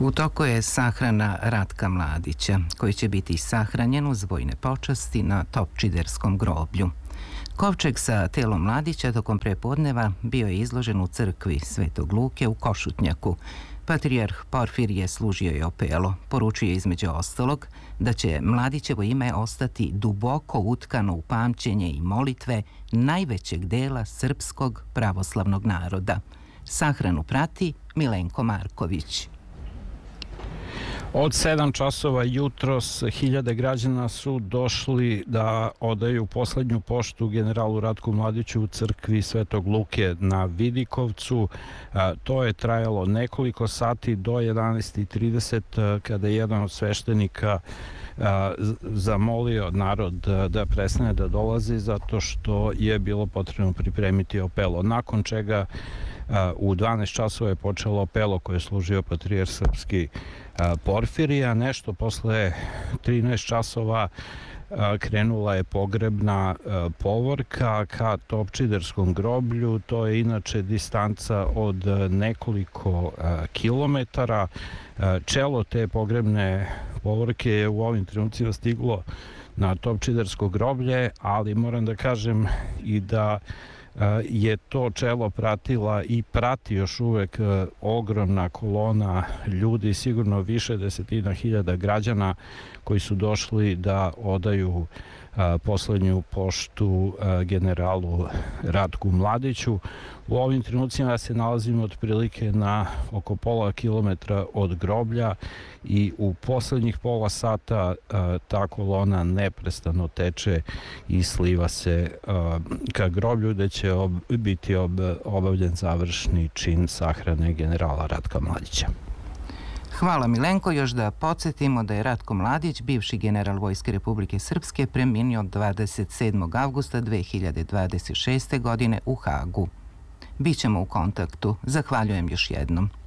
U toku je sahrana Ratka Mladića, koji će biti sahranjen uz vojne počasti na Topčiderskom groblju. Kovčeg sa telom Mladića tokom prepodneva bio je izložen u crkvi Svetog Luke u Košutnjaku. Patrijarh Porfirije služio je opelo. Poručio je između ostalog da će Mladićevo ime ostati duboko utkano u pamćenje i molitve najvećeg dela srpskog pravoslavnog naroda. Sahranu prati Milenko Marković. Od 7 časova jutros hiljade građana su došli da odaju poslednju poštu generalu Ratku Mladiću u crkvi Svetog Luke na Vidikovcu. To je trajalo nekoliko sati do 11:30 kada je jedan od sveštenika zamolio narod da prestane da dolazi zato što je bilo potrebno pripremiti opelo. Nakon čega u 12 časova je počelo opelo koje je služio patrijarh srpski Porfirija. Nešto posle 13 časova krenula je pogrebna povorka ka Topčiderskom groblju. To je inače distanca od nekoliko kilometara. Čelo te pogrebne povorke je u ovim trenucima stiglo na Topčidersko groblje, ali moram da kažem i da je to čelo pratila i prati još uvek ogromna kolona ljudi, sigurno više desetina hiljada građana koji su došli da odaju poslednju poštu generalu Ratku Mladiću. U ovim trenucima se nalazimo otprilike na oko pola kilometra od groblja i u poslednjih pola sata ta kolona neprestano teče i sliva se ka groblju gde će biti obavljen završni čin sahrane generala Ratka Mladića. Hvala Milenko. Još da podsjetimo da je Ratko Mladić, bivši general Vojske Republike Srpske, preminio 27. avgusta 2026. godine u Hagu. Bićemo u kontaktu. Zahvaljujem još jednom.